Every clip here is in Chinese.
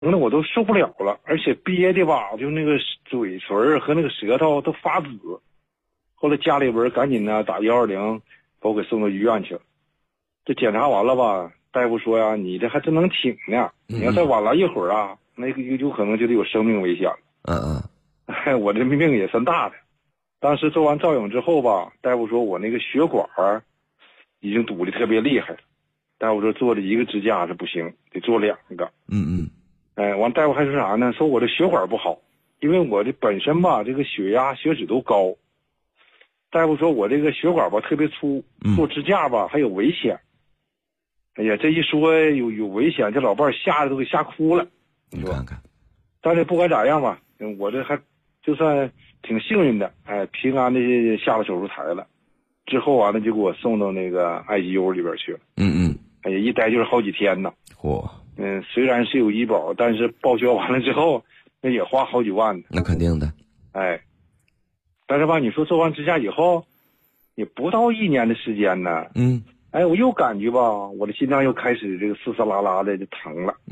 那我都受不了了，而且憋的吧，就那个嘴唇和那个舌头都发紫。后来家里边赶紧呢打120，把我给送到医院去了。这检查完了吧，大夫说呀，你这还真能挺呢，你要再晚来一会儿啊，那个有可能就得有生命危险了。我这命也算大的。当时做完造影之后吧，大夫说我那个血管已经堵得特别厉害了。大夫说做了1个支架是不行，得做2个。完大夫还说啥呢？说我这血管不好，因为我这本身吧，这个血压血脂都高。大夫说我这个血管吧特别粗，做支架吧还有危险。哎呀，这一说有危险，这老伴吓得都给吓哭了。 你看看， 但是不管咋样吧，我这还就算挺幸运的，平安的下了手术台了。之后完了就给我送到那个 ICU 里边去了。哎呀，一待就是好几天呢。虽然是有医保，但是报销完了之后，那也花好几万呢。 那肯定的。 但是吧，你说做完支架以后，也不到1年的时间呢。我又感觉吧，我的心脏又开始这个嘶嘶啦啦的就疼了。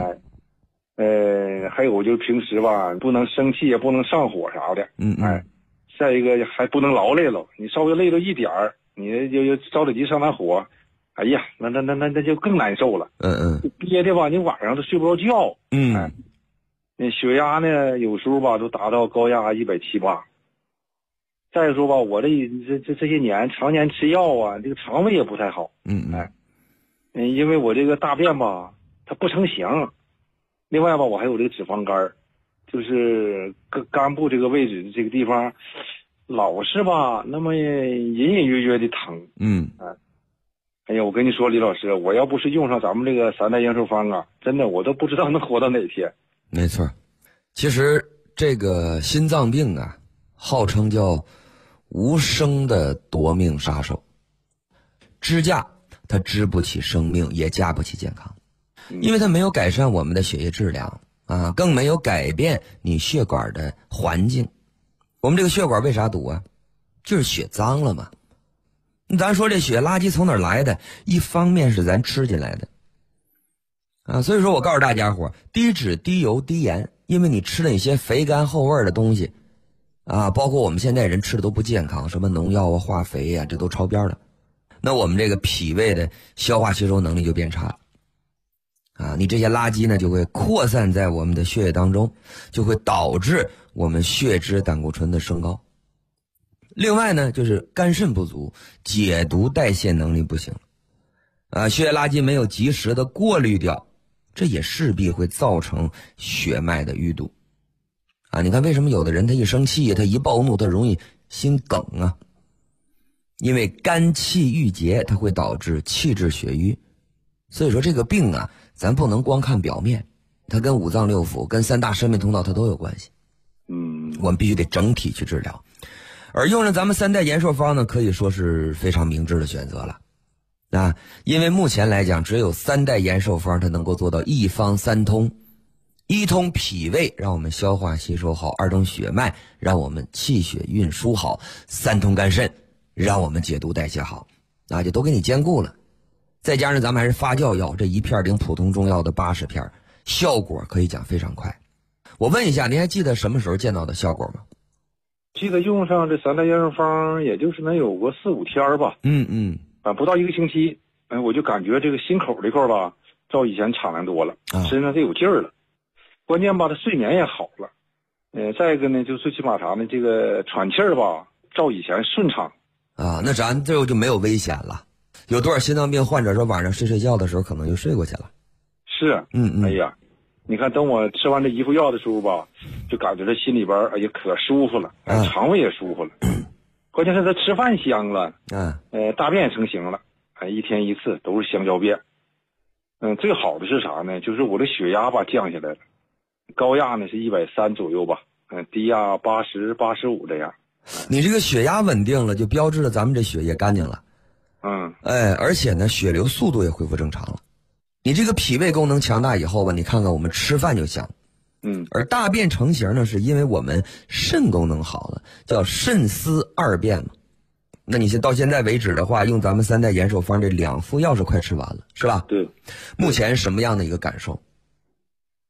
还有就平时吧，不能生气，也不能上火啥的。再一个还不能劳累了，你稍微累了一点儿，你就着了急上来火，哎呀，那就更难受了。憋的吧，你晚上都睡不着觉。那血压呢，有时候吧都达到高压170、180。再说吧，我这些年常年吃药啊，这个肠胃也不太好。因为我这个大便吧，它不成形。另外吧，我还有这个脂肪肝，就是肝部这个位置这个地方，老是吧那么隐隐约约的疼。哎呀，我跟你说，李老师，我要不是用上咱们这个3代延寿方啊，真的我都不知道能活到哪天。 没错，其实这个心脏病啊，号称叫无声的夺命杀手。支架它支不起生命，也加不起健康，因为它没有改善我们的血液质量啊，更没有改变你血管的环境。我们这个血管为啥堵啊？就是血脏了嘛。咱说这血垃圾从哪儿来的？一方面是咱吃进来的啊，所以说我告诉大家伙，低脂、低油、低盐，因为你吃了一些肥甘厚味的东西啊，包括我们现在人吃的都不健康，什么农药啊、化肥啊，这都超标了。那我们这个脾胃的消化吸收能力就变差了啊，你这些垃圾呢就会扩散在我们的血液当中，就会导致我们血脂胆固醇的升高。另外呢，就是肝肾不足，解毒代谢能力不行啊，血液垃圾没有及时的过滤掉，这也势必会造成血脉的淤堵啊。你看为什么有的人他一生气，他一暴怒，他容易心梗啊？因为肝气郁结，它会导致气滞血瘀。所以说这个病啊，咱不能光看表面，它跟五脏六腑、跟3大生命通道它都有关系。我们必须得整体去治疗。而用上咱们3代延寿方呢，可以说是非常明智的选择了啊，因为目前来讲，只有3代延寿方它能够做到一方3通。一通脾胃，让我们消化吸收好；二通血脉，让我们气血运输好；三通肝肾，让我们解毒代谢好，就都给你兼顾了。再加上咱们还是发酵药，这一片顶普通中药的80片，效果可以讲非常快。我问一下，您还记得什么时候见到的效果吗？ 记得用上这3代延寿方，也就是能有个4、5天吧。不到1个星期，我就感觉这个心口这块吧，照以前敞亮多了，身上得有劲儿了。关键吧，他睡眠也好了。再一个呢，就最起码啥呢，这个喘气儿吧，照以前顺畅啊。那咱这就没有危险了。有多少心脏病患者说晚上睡觉的时候可能就睡过去了？ 是，哎呀，你看等我吃完这一副药的时候吧，就感觉这心里边哎呀可舒服了，肠胃也舒服了。关键是他吃饭香了，大便也成型了，一天一次都是香蕉便。最好的是啥呢？就是我的血压吧降下来了，高压呢是130左右吧，低压80、85这样。 你这个血压稳定了，就标志着咱们这血液干净了。而且呢，血流速度也恢复正常了。你这个脾胃功能强大以后吧，你看看我们吃饭就香。而大便成型呢，是因为我们肾功能好了，叫肾丝二便嘛。那你到现在为止的话，用咱们3代延寿方这2副药是快吃完了，是吧？ 对。 目前什么样的一个感受？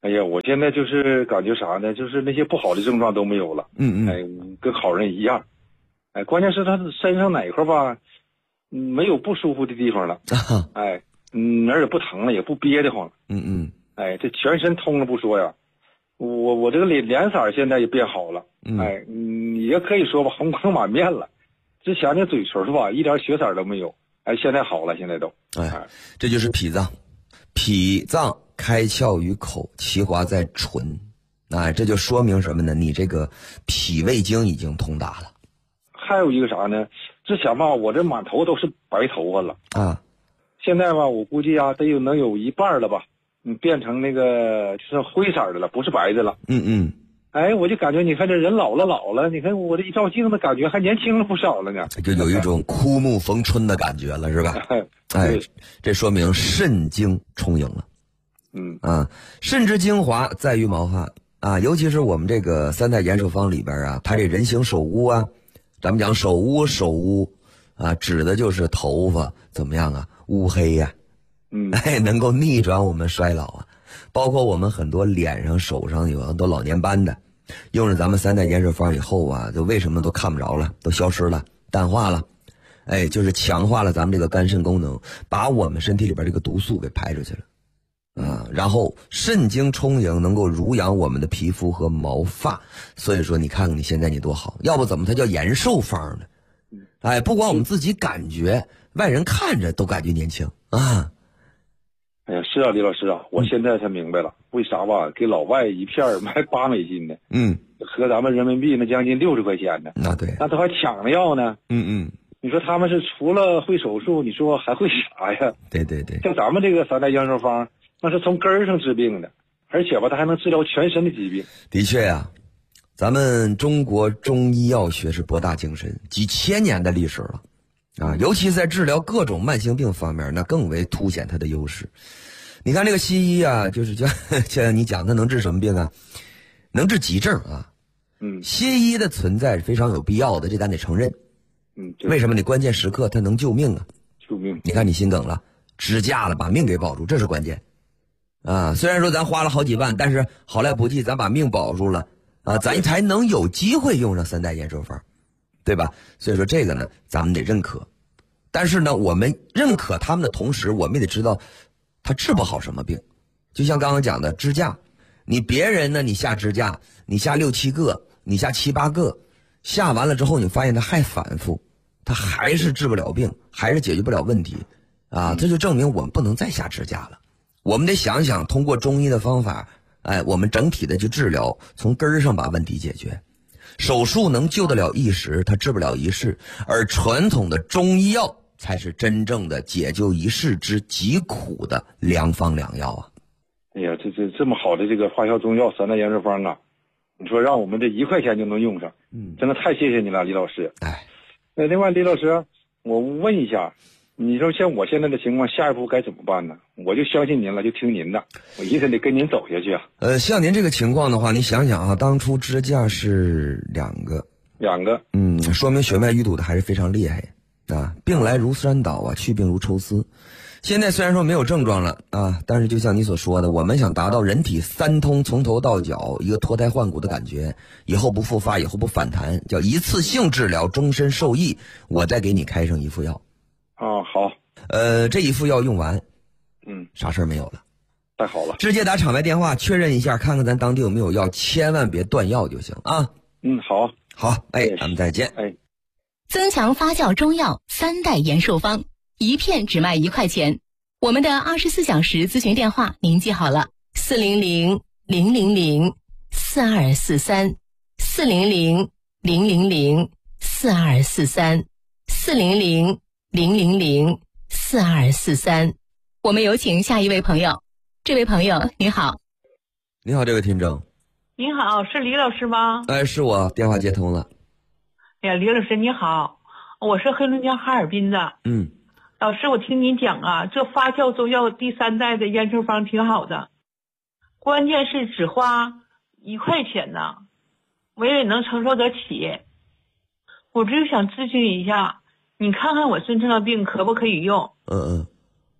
哎呀，我现在就是感觉啥呢？就是那些不好的症状都没有了。哎，跟好人一样。哎，关键是他身上哪块吧，没有不舒服的地方了。哎，哪儿也不疼了，也不憋得慌了。哎，这全身通了不说呀，我这个脸色现在也变好了。哎，也可以说吧，红光满面了。之前那嘴唇吧，一点血色都没有。哎，现在好了，现在都。 哎，这就是脾脏，脾脏开窍于口，其华在唇。哎，这就说明什么呢？你这个脾胃经已经通达了。 还有一个啥呢？之前吧，我这满头都是白头发了啊，现在吧，我估计啊，能有一半了吧，变成那个就是灰色的了，不是白的了。哎，我就感觉你看这人老了，你看我这一照镜子，感觉还年轻了不少了呢， 就有一种枯木逢春的感觉了，是吧？哎，这说明肾经充盈了。肾之精华在于毛发啊，尤其是我们这个三代延寿方里边啊，它这人形首乌啊，咱们讲首乌啊，指的就是头发怎么样啊，乌黑呀，哎，能够逆转我们衰老啊。包括我们很多脸上手上有很多老年斑的，用了咱们三代延寿方以后啊，就为什么都看不着了，都消失了，淡化了。哎，就是强化了咱们这个肝肾功能，把我们身体里边这个毒素给排出去了啊。然后肾经充盈，能够濡养我们的皮肤和毛发。所以说你看看你现在你多好，要不怎么它叫延寿方呢？哎，不光我们自己感觉，外人看着都感觉年轻啊。 哎呀，是啊，李老师啊，我现在才明白了，为啥吧？给老外一片卖8美金呢？合咱们人民币那将近60块钱呢。 那对， 那他还抢着要呢。你说他们是除了会手术，你说还会啥呀？ 对， 像咱们这个三代延寿方，那是从根儿上治病的，而且吧，它还能治疗全身的疾病。 的确呀，咱们中国中医药学是博大精深，几千年的历史了。啊，尤其在治疗各种慢性病方面，那更为凸显它的优势。你看这个西医啊，就是像你讲，它能治什么病啊？能治急症啊。西医的存在是非常有必要的，这咱得承认。为什么？你关键时刻它能救命啊！ 救命！ 你看你心梗了，支架了，把命给保住，这是关键。啊，虽然说咱花了好几万，但是好赖不济，咱把命保住了啊，咱才能有机会用上三代延寿方。对吧？所以说这个呢，咱们得认可。但是呢，我们认可他们的同时，我们也得知道他治不好什么病。就像刚刚讲的支架，你别人呢，你下支架，你下6、7个，你下7、8个，下完了之后，你发现他还反复，他还是治不了病，还是解决不了问题啊！这就证明我们不能再下支架了。我们得想想，通过中医的方法，哎，我们整体的去治疗，从根儿上把问题解决。手术能救得了一时，它治不了一世，而传统的中医药才是真正的解救一世之疾苦的良方良药啊！ 哎呀，这么好的这个发酵中药三代延寿方啊，你说让我们这1块钱就能用上，真的太谢谢你了，李老师。 哎， 另外李老师，我问一下，你说像我现在的情况，下一步该怎么办呢？我就相信您了，就听您的，我一定得跟您走下去啊。 像您这个情况的话，你想想啊，当初支架是2个，说明血脉淤堵的还是非常厉害啊，病来如山倒啊，去病如抽丝。现在虽然说没有症状了啊，但是就像你所说的，我们想达到人体3通，从头到脚一个脱胎换骨的感觉，以后不复发，以后不反弹，叫一次性治疗，终身受益。我再给你开上一副药。 啊，好。 这一副药用完，啥事儿没有了。 太好了。 直接打场外电话确认一下，看看咱当地有没有药，千万别断药就行啊。好，哎，咱们再见。 哎， 增强发酵中药3代延寿方，一片只卖1块钱。我们的24小时咨询电话您记好了，400-000-4243，400-000-4243。我们有请下一位朋友。这位朋友您好。 你好，这位听众。 您好，是李老师吗？ 哎，是我，电话接通了。 哎呀，李老师你好，我是黑龙江哈尔滨的。老师，我听您讲啊，这发酵中药第3代的延寿方挺好的，关键是只花1块钱呢，我也能承受得起。我只是想咨询一下，你看看我身上的病可不可以用？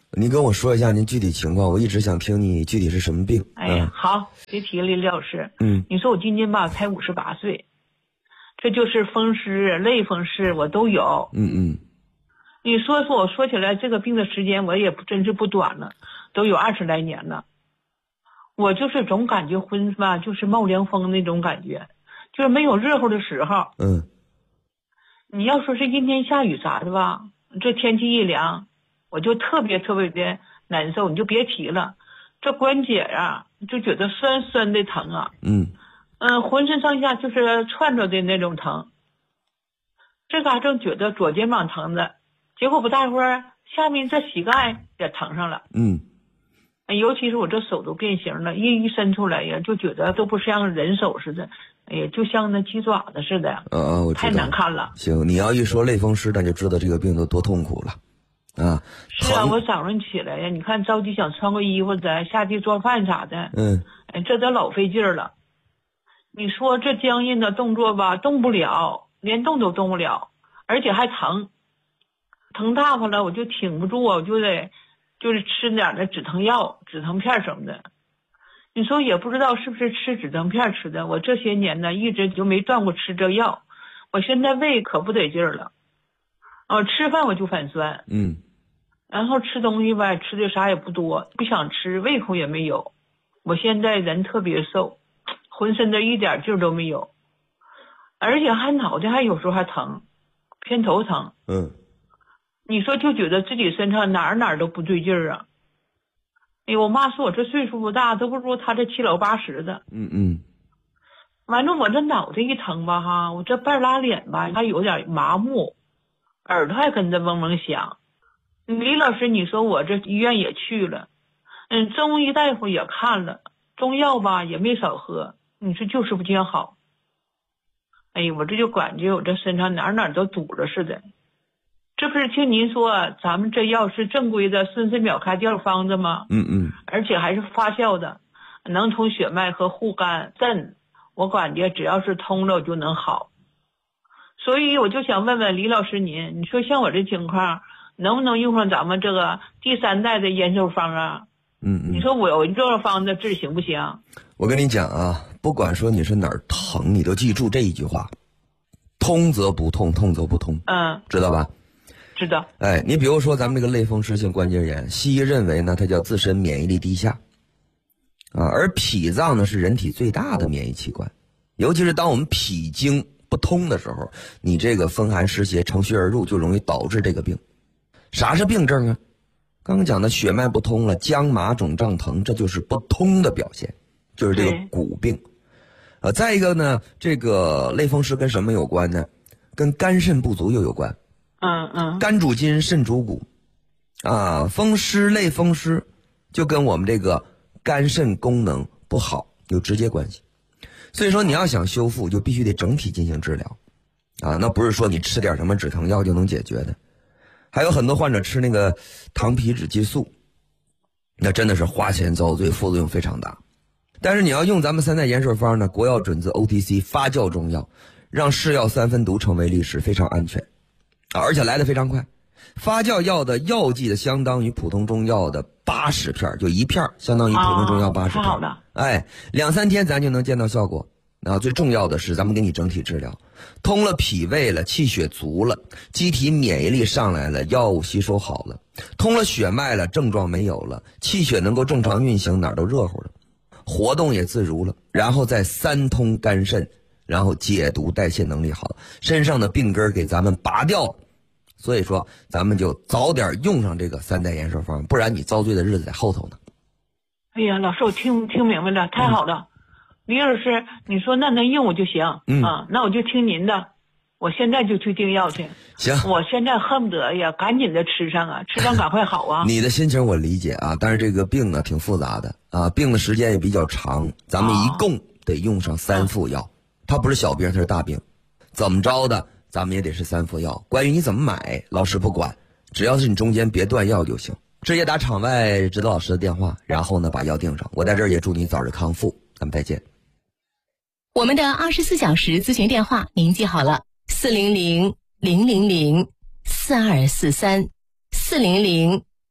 您跟我说一下您具体情况，我一直想听你具体是什么病。 哎呀，好，别提了，李老师。你说我今年吧才58岁，这就是风湿、类风湿我都有。你说我说起来这个病的时间我也真是不短了，都有20来年了。我就是总感觉浑吧，就是冒凉风那种感觉，就是没有热乎的时候。你要说是阴天下雨啥的吧，这天气一凉，我就特别特别的难受，你就别提了。这关节啊，就觉得酸酸的疼啊。浑身上下就是串着的那种疼。这嘎正觉得左肩膀疼的，结果不大会儿，下面这膝盖也疼上了。尤其是我这手都变形了，一伸出来呀，就觉得都不像人手似的，哎呀，就像那鸡爪子似的。 我知道， 太难看了。 行，你要一说类风湿，那就知道这个病都多痛苦了。 是啊，我早上起来呀，你看着急想穿个衣服咱下地做饭啥的，这都老费劲了。你说这僵硬的动作吧，动不了，连动都动不了，而且还疼，疼大发了，我就挺不住，我就得就是吃点的止疼药、止疼片什么的。你说也不知道是不是吃止疼片吃的，我这些年呢一直就没断过吃这药。我现在胃可不得劲儿了，吃饭我就反酸，然后吃东西吧，吃的啥也不多，不想吃，胃口也没有。我现在人特别瘦，浑身的一点劲儿都没有，而且还脑袋还有时候还疼，偏头疼。你说就觉得自己身上哪儿都不对劲儿啊。哎呦，我妈说我这岁数不大，都不如她这7老80的。完了我这脑袋一疼吧哈，我这半拉脸吧还有点麻木，耳朵还跟着嗡嗡响。李老师，你说我这医院也去了，中医大夫也看了，中药吧也没少喝，你说就是不见好。哎呀，我这就感觉我这身上哪都堵了似的。这不是听您说咱们这药是正规的孙思邈开药方子吗？而且还是发酵的，能通血脉和护肝肾，我感觉只要是通了就能好。所以我就想问问李老师您，你说像我这情况能不能用上咱们这个第3代的延寿方啊？你说我有这个方子治行不行？ 我跟你讲啊，不管说你是哪儿疼，你都记住这一句话：通则不痛，痛则不通。知道吧？ 知道。 你比如说咱们这个类风湿性关节炎，西医认为呢，它叫自身免疫力低下而脾脏呢是人体最大的免疫器官，尤其是当我们脾经不通的时候，你这个风寒湿邪乘虚而入，就容易导致这个病。啥是病症啊？刚刚讲的血脉不通了，僵麻肿胀疼，这就是不通的表现，就是这个骨病。再一个呢，这个类风湿跟什么有关呢？跟肝肾不足又有关。肝主筋，肾主骨风湿类风湿就跟我们这个肝肾功能不好有直接关系。所以说你要想修复，就必须得整体进行治疗那不是说你吃点什么止疼药就能解决的。还有很多患者吃那个糖皮质激素，那真的是花钱遭罪，副作用非常大。但是你要用咱们3代延寿方呢，国药准字 OTC 发酵中药，让是药3分毒成为历史，非常安全而且来得非常快。发酵药的药剂的相当于普通中药的80片，就一片相当于普通中药80片。好的，2-3天咱就能见到效果。最重要的是咱们给你整体治疗，通了脾胃了，气血足了，机体免疫力上来了，药物吸收好了，通了血脉了，症状没有了，气血能够正常运行，哪儿都热乎了，活动也自如了，然后再3通肝肾，然后解毒代谢能力好，身上的病根给咱们拔掉。所以说咱们就早点用上这个3代延寿方，不然你遭罪的日子在后头呢。 哎呀，老师我听明白了，太好了。李老师你说那能用我就行那我就听您的，我现在就去订药去。 行， 我现在恨不得呀赶紧的吃上吃上赶快好啊。 你的心情我理解但是这个病呢挺复杂的病的时间也比较长，咱们一共得用上3副药它不是小病，它是大病，怎么着的咱们也得是3副药。关于你怎么买，老师不管，只要是你中间别断药就行。直接打场外指导老师的电话，然后呢把药订上。我在这儿也祝你早日康复，咱们再见。 我们的24小时咨询电话您记好了，400-000-4243，400-000-4243。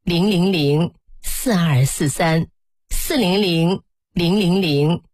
0004243，4000000。